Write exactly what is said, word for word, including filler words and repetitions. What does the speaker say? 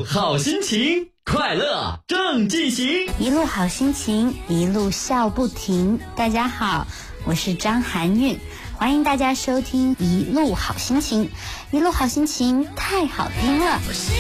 好心情，快乐正进行。 一路好心情，一路笑不停。大家好，我是张含韵，欢迎大家收听一路好心情。一路好心情太好听了。